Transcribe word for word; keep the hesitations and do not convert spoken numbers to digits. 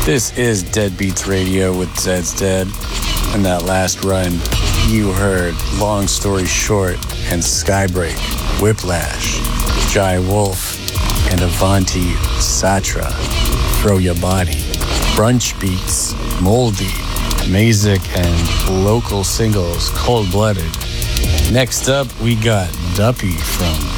This is Deadbeats Radio with Zed's Dead. In that last run, you heard Long Story Short and Skybreak, Whiplash, Jai Wolf, and Avanti Satra, Throw Your Body, Brunch Beats, Moldy, Mazik, and local singles Cold Blooded. Next up, we got Duppy from